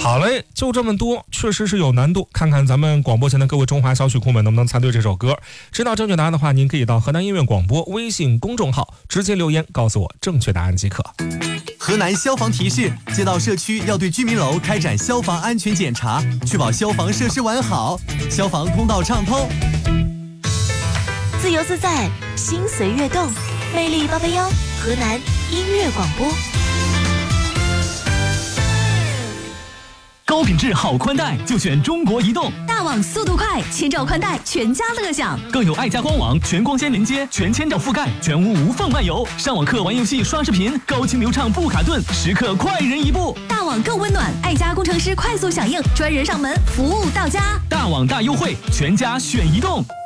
好嘞，就这么多，确实是有难度。看看咱们广播前的各位中华小曲库们能不能猜对这首歌。知道正确答案的话，您可以到河南音乐广播微信公众号直接留言告诉我正确答案即可。 河南消防提示：街道社区要对居民楼开展消防安全检查，确保消防设施完好，消防通道畅通。 自由自在，心随悦动，魅力881，河南音乐广播。 高品质好宽带就选中国移动， 大网速度快，千兆宽带全家乐享， 更有爱家官网全光纤连接、全千兆覆盖、全屋无缝漫游，上网课、玩游戏、刷视频，高清流畅不卡顿，时刻快人一步。 大网更温暖，爱家工程师快速响应，专人上门，服务到家。 大网大优惠，全家选移动。